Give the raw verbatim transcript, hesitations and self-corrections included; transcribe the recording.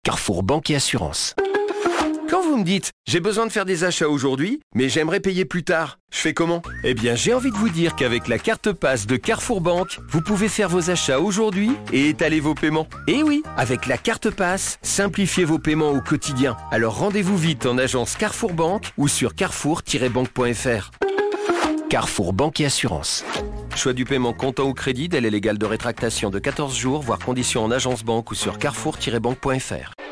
Carrefour Banque et Assurance. Quand vous me dites « J'ai besoin de faire des achats aujourd'hui, mais j'aimerais payer plus tard », je fais comment? Eh bien, j'ai envie de vous dire qu'avec la carte Pass de Carrefour Banque, vous pouvez faire vos achats aujourd'hui et étaler vos paiements. Et oui, avec la carte Pass, simplifiez vos paiements au quotidien. Alors rendez-vous vite en agence Carrefour Banque ou sur carrefour tiret banque point f r. Carrefour Banque et Assurance. Choix du paiement comptant ou crédit, délai légal de rétractation de quatorze jours, voire conditions en agence banque ou sur carrefour tiret banque point f r.